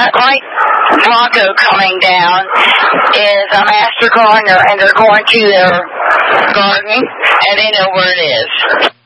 that white Bronco coming down is a master gardener, and they're going to their garden, and they know where it is.